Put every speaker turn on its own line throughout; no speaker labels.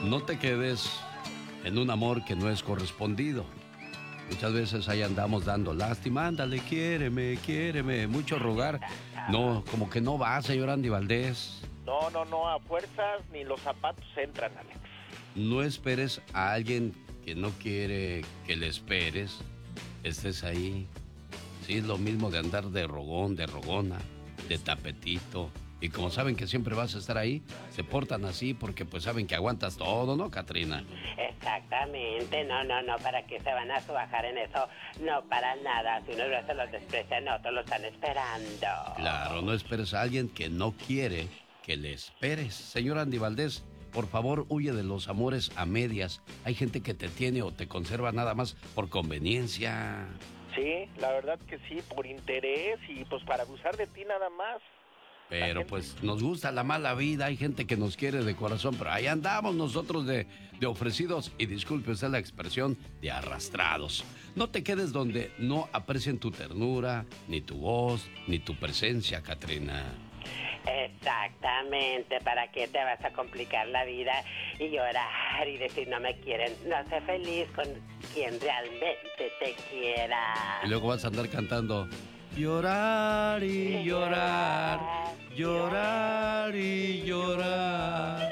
No te quedes en un amor que no es correspondido. Muchas veces ahí andamos dando lástima. Ándale, quiéreme, quiéreme. Mucho rogar. No, como que no va, señor Andy Valdés.
No, a fuerzas ni los zapatos entran, Alex.
No esperes a alguien que no quiere que le esperes. Estés ahí. Sí, es lo mismo de andar de rogón, de rogona, de tapetito. Y como saben que siempre vas a estar ahí, se portan así porque pues saben que aguantas todo, ¿no, Catrina?
Exactamente, no, ¿para qué se van a subajar en eso? No, para nada, si unos se los desprecian, otros lo están esperando.
Claro, no esperes a alguien que no quiere que le esperes. Señor Andy Valdés, por favor, huye de los amores a medias. Hay gente que te tiene o te conserva nada más por conveniencia.
Sí, la verdad que sí, por interés y pues para abusar de ti nada más.
Pero pues nos gusta la mala vida, hay gente que nos quiere de corazón, pero ahí andamos nosotros de ofrecidos y disculpe usted la expresión, de arrastrados. No te quedes donde no aprecien tu ternura, ni tu voz, ni tu presencia, Catrina.
Exactamente, ¿para qué te vas a complicar la vida y llorar y decir no me quieren? No, sé feliz con quien realmente te quiera.
Y luego vas a andar cantando... Llorar y llorar, llorar y llorar.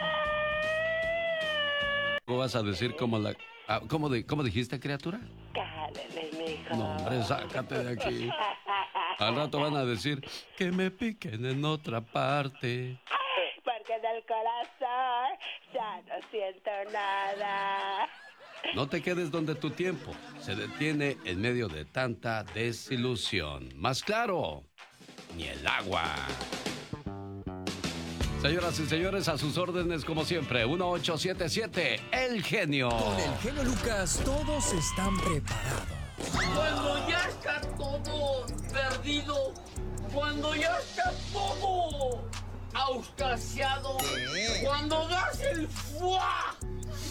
¿Cómo vas a decir como la... ¿Cómo dijiste, criatura?
Cálale, mijo.
No, hombre, sácate de aquí. Al rato van a decir que me piquen en otra parte.
Porque en el corazón ya no siento nada.
No te quedes donde tu tiempo se detiene en medio de tanta desilusión. Más claro, ni el agua. Señoras y señores, a sus órdenes como siempre, 1877, El Genio.
Con el genio Lucas todos están preparados.
Cuando ya está todo perdido, cuando ya está todo auscasiado, cuando das el ¡fua!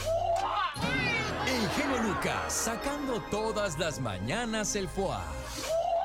¡Fua!
El genio Lucas sacando todas las mañanas el foie.